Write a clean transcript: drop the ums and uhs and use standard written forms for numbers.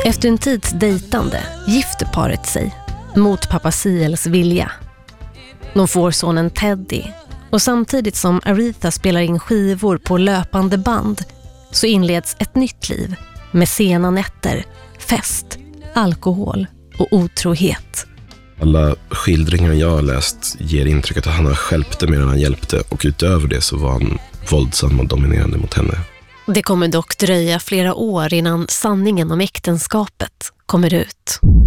Efter en tids dejtande gifter paret sig mot pappa Seals vilja. De får sonen Teddy och samtidigt som Aretha spelar in skivor på löpande band så inleds ett nytt liv med sena nätter, fest, alkohol och otrohet. Alla skildringar jag har läst ger intrycket att han har stjälpte mer än han hjälpte, och utöver det så var han våldsam och dominerande mot henne. Det kommer dock dröja flera år innan sanningen om äktenskapet kommer ut.